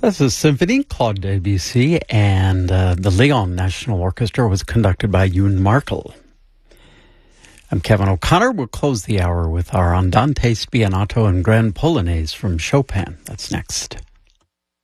This is Symphony, Claude Debussy, and the Lyon National Orchestra was conducted by Youn Markel. I'm Kevin O'Connor. We'll close the hour with our Andante Spianato and Grand Polonaise from Chopin. That's next.